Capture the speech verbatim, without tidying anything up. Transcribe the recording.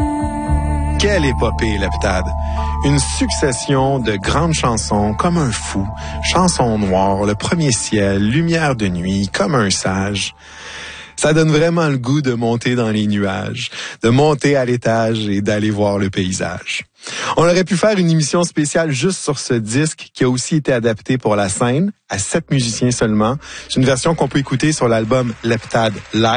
Quelle épopée, Leptade! Une succession de grandes chansons comme un fou, chansons noires, le premier ciel, lumière de nuit, comme un sage. Ça donne vraiment le goût de monter dans les nuages, de monter à l'étage et d'aller voir le paysage. On aurait pu faire une émission spéciale juste sur ce disque qui a aussi été adapté pour la scène, à sept musiciens seulement. C'est une version qu'on peut écouter sur l'album Leptade Live.